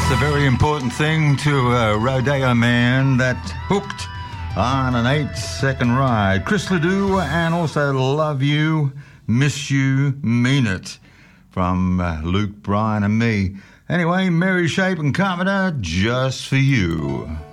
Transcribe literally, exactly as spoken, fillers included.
It's a very important thing to a rodeo man that hooked on an eight-second ride. Chris Ledoux and also Love You, Miss You, Mean It from uh, Luke, Brian and me. Anyway, Mary Shape and Carpenter, Just For You.